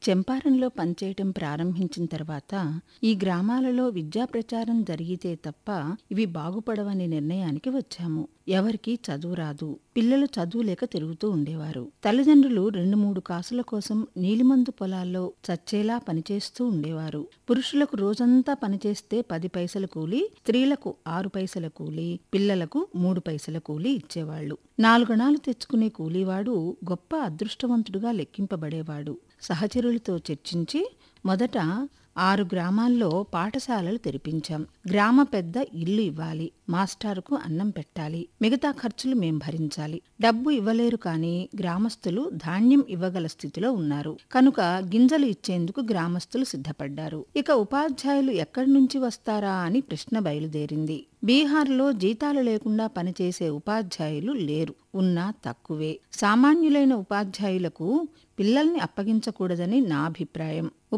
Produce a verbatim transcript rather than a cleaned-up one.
చంపారణ్లో పనిచేయటం ప్రారంభించిన తర్వాత ఈ గ్రామాలలో విద్యా ప్రచారం జరిగితే తప్ప ఇవి బాగుపడవని నిర్ణయానికి వచ్చాము. ఎవరికీ చదువు రాదు. పిల్లలు చదువు లేక తిరుగుతూ ఉండేవారు. తల్లిదండ్రులు రెండు మూడు కాసుల కోసం నీలిమందు పొలాల్లో చచ్చేలా పనిచేస్తూ ఉండేవారు. పురుషులకు రోజంతా పనిచేస్తే పది పైసల కూలి, స్త్రీలకు ఆరు పైసల కూలి, పిల్లలకు మూడు పైసల కూలి ఇచ్చేవాళ్లు. నాలుగణాలు తెచ్చుకునే కూలీవాడు గొప్ప అదృష్టవంతుడుగా లెక్కింపబడేవాడు. సహచరులతో చర్చించి మొదట ఆరు గ్రామాల్లో పాఠశాలలు తెరిపించాం. గ్రామ పెద్ద ఇల్లు ఇవ్వాలి, మాస్టారుకు అన్నం పెట్టాలి, మిగతా ఖర్చులు మేం భరించాలి. డబ్బు ఇవ్వలేరు కానీ గ్రామస్తులు ధాన్యం ఇవ్వగల స్థితిలో ఉన్నారు కనుక గింజలు ఇచ్చేందుకు గ్రామస్తులు సిద్ధపడ్డారు. ఇక ఉపాధ్యాయులు ఎక్కడి నుంచి వస్తారా అని ప్రశ్న బయలుదేరింది. బీహార్లో జీతాలు లేకుండా పనిచేసే ఉపాధ్యాయులు లేరు, ఉన్నా తక్కువే. సామాన్యులైన ఉపాధ్యాయులకు పిల్లల్ని అప్పగించకూడదని నా అభిప్రాయం.